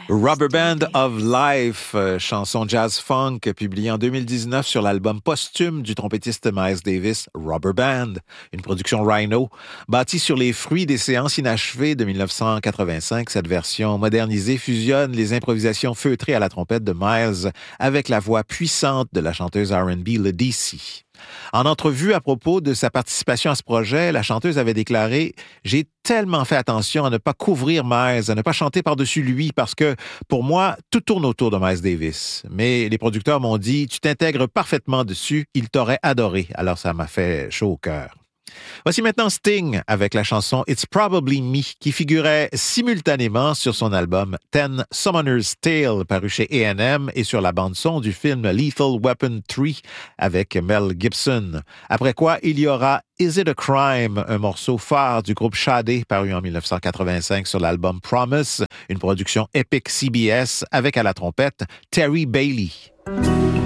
Rubber Band of Life, chanson jazz-funk publiée en 2019 sur l'album posthume du trompettiste Miles Davis, Rubber Band, une production Rhino. Bâtie sur les fruits des séances inachevées de 1985, cette version modernisée fusionne les improvisations feutrées à la trompette de Miles avec la voix puissante de la chanteuse R&B Le DC. En entrevue à propos de sa participation à ce projet, la chanteuse avait déclaré « J'ai tellement fait attention à ne pas couvrir Miles, à ne pas chanter par-dessus lui, parce que, pour moi, tout tourne autour de Miles Davis. Mais les producteurs m'ont dit « Tu t'intègres parfaitement dessus, il t'aurait adoré. » Alors ça m'a fait chaud au cœur. Voici maintenant Sting avec la chanson It's Probably Me qui figurait simultanément sur son album Ten Summoner's Tale paru chez A&M et sur la bande-son du film Lethal Weapon 3 avec Mel Gibson. Après quoi, il y aura Is It a Crime, un morceau phare du groupe Sade paru en 1985 sur l'album Promise, une production Epic CBS avec à la trompette Terry Bailey.